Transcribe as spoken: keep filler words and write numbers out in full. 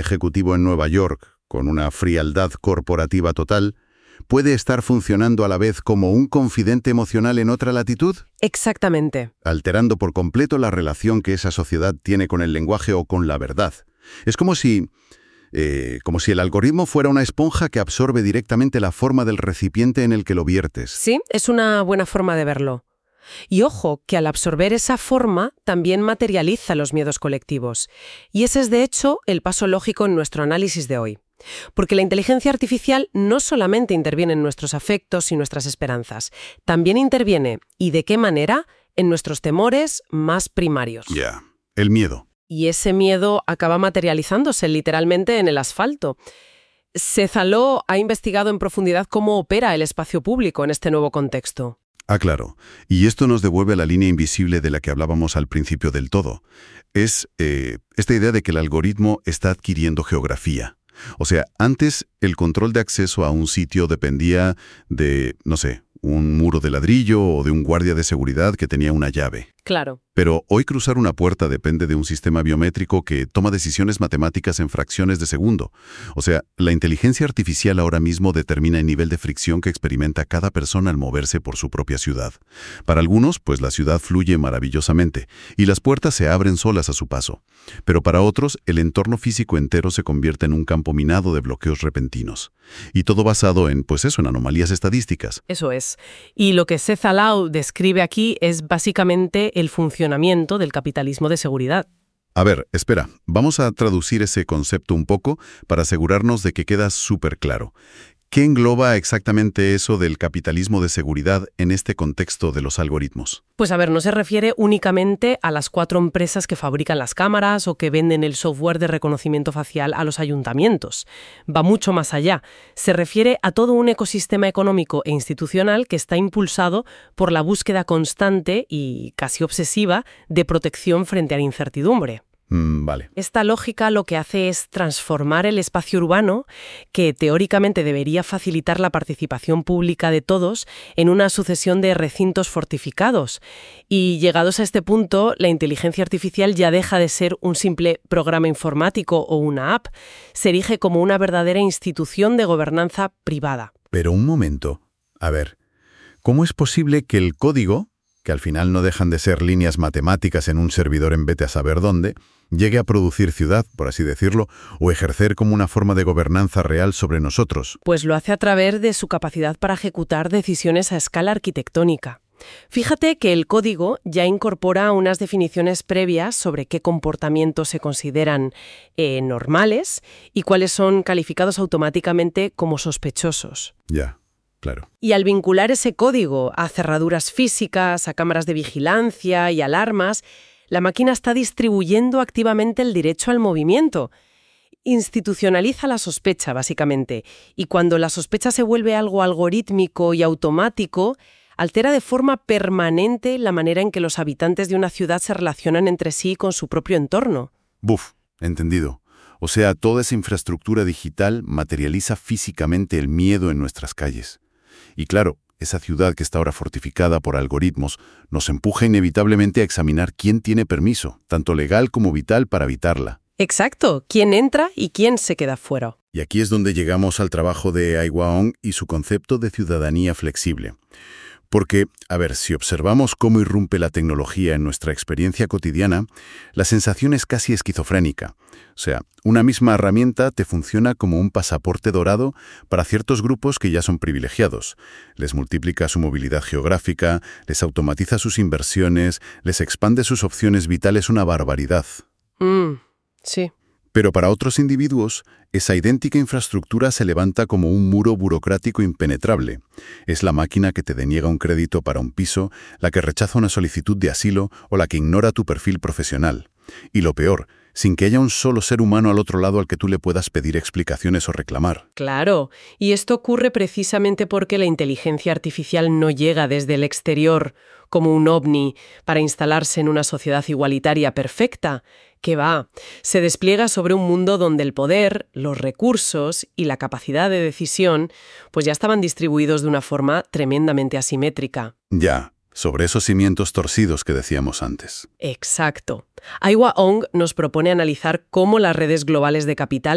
ejecutivo en Nueva York, con una frialdad corporativa total, puede estar funcionando a la vez como un confidente emocional en otra latitud? Exactamente. Alterando por completo la relación que esa sociedad tiene con el lenguaje o con la verdad. Es como si... Eh, como si el algoritmo fuera una esponja que absorbe directamente la forma del recipiente en el que lo viertes. Sí, es una buena forma de verlo. Y ojo, que al absorber esa forma también materializa los miedos colectivos. Y ese es, de hecho, el paso lógico en nuestro análisis de hoy. Porque la inteligencia artificial no solamente interviene en nuestros afectos y nuestras esperanzas, también interviene, ¿y de qué manera?, en nuestros temores más primarios. Ya, yeah. El miedo. Y ese miedo acaba materializándose literalmente en el asfalto. Cézalo ha investigado en profundidad cómo opera el espacio público en este nuevo contexto. Ah, claro. Y esto nos devuelve a la línea invisible de la que hablábamos al principio del todo. Es eh, esta idea de que el algoritmo está adquiriendo geografía. O sea, antes el control de acceso a un sitio dependía de, no sé, un muro de ladrillo o de un guardia de seguridad que tenía una llave. Claro. Pero hoy cruzar una puerta depende de un sistema biométrico que toma decisiones matemáticas en fracciones de segundo. O sea, la inteligencia artificial ahora mismo determina el nivel de fricción que experimenta cada persona al moverse por su propia ciudad. Para algunos, pues la ciudad fluye maravillosamente y las puertas se abren solas a su paso. Pero para otros, el entorno físico entero se convierte en un campo minado de bloqueos repentinos. Y todo basado en, pues eso, en anomalías estadísticas. Eso es. Y lo que Cézalo describe aquí es básicamente el funcionamiento del capitalismo de seguridad. A ver, espera, vamos a traducir ese concepto un poco para asegurarnos de que queda súper claro. ¿Qué engloba exactamente eso del capitalismo de seguridad en este contexto de los algoritmos? Pues a ver, no se refiere únicamente a las cuatro empresas que fabrican las cámaras o que venden el software de reconocimiento facial a los ayuntamientos. Va mucho más allá. Se refiere a todo un ecosistema económico e institucional que está impulsado por la búsqueda constante y casi obsesiva de protección frente a la incertidumbre. Mm, vale. Esta lógica lo que hace es transformar el espacio urbano, que teóricamente debería facilitar la participación pública de todos, en una sucesión de recintos fortificados. Y llegados a este punto, la inteligencia artificial ya deja de ser un simple programa informático o una app, se erige como una verdadera institución de gobernanza privada. Pero un momento. A ver, ¿cómo es posible que el código, que al final no dejan de ser líneas matemáticas en un servidor en vete a saber dónde, llegue a producir ciudad, por así decirlo, o ejercer como una forma de gobernanza real sobre nosotros? Pues lo hace a través de su capacidad para ejecutar decisiones a escala arquitectónica. Fíjate que el código ya incorpora unas definiciones previas sobre qué comportamientos se consideran eh, normales y cuáles son calificados automáticamente como sospechosos. Ya. Claro. Y al vincular ese código a cerraduras físicas, a cámaras de vigilancia y alarmas, la máquina está distribuyendo activamente el derecho al movimiento. Institucionaliza la sospecha, básicamente. Y cuando la sospecha se vuelve algo algorítmico y automático, altera de forma permanente la manera en que los habitantes de una ciudad se relacionan entre sí y con su propio entorno. Buf, entendido. O sea, toda esa infraestructura digital materializa físicamente el miedo en nuestras calles. Y claro, esa ciudad que está ahora fortificada por algoritmos nos empuja inevitablemente a examinar quién tiene permiso, tanto legal como vital, para habitarla. Exacto, quién entra y quién se queda fuera. Y aquí es donde llegamos al trabajo de Ai Hua-Ong y su concepto de ciudadanía flexible. Porque, a ver, si observamos cómo irrumpe la tecnología en nuestra experiencia cotidiana, la sensación es casi esquizofrénica. O sea, una misma herramienta te funciona como un pasaporte dorado para ciertos grupos que ya son privilegiados. Les multiplica su movilidad geográfica, les automatiza sus inversiones, les expande sus opciones vitales una barbaridad. Mm, sí. Pero para otros individuos, esa idéntica infraestructura se levanta como un muro burocrático impenetrable. Es la máquina que te deniega un crédito para un piso, la que rechaza una solicitud de asilo o la que ignora tu perfil profesional. Y lo peor, sin que haya un solo ser humano al otro lado al que tú le puedas pedir explicaciones o reclamar. Claro, y esto ocurre precisamente porque la inteligencia artificial no llega desde el exterior como un ovni para instalarse en una sociedad igualitaria perfecta. Que va, se despliega sobre un mundo donde el poder, los recursos y la capacidad de decisión pues ya estaban distribuidos de una forma tremendamente asimétrica. Ya, sobre esos cimientos torcidos que decíamos antes. Exacto. Ai Hua-Ong nos propone analizar cómo las redes globales de capital